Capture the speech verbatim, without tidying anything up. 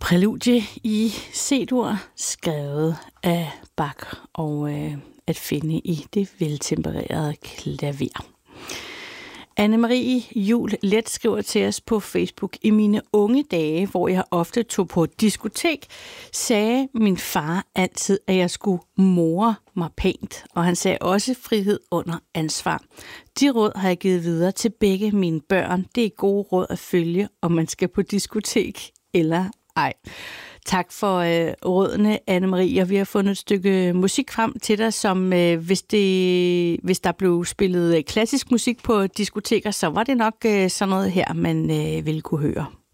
Præludie i C-dur, skrevet af Bach og øh, at finde i det veltempererede klaver. Anne-Marie Juhl Let skriver til os på Facebook: I mine unge dage, hvor jeg ofte tog på diskotek, sagde min far altid, at jeg skulle more mig pænt, og han sagde også frihed under ansvar. De råd har jeg givet videre til begge mine børn. Det er gode råd at følge, om man skal på diskotek eller ej. Tak for øh, rådene, Anne-Marie, og vi har fundet et stykke musik frem til dig, som øh, hvis, det, hvis der blev spillet klassisk musik på diskoteker, så var det nok øh, sådan noget her, man øh, ville kunne høre.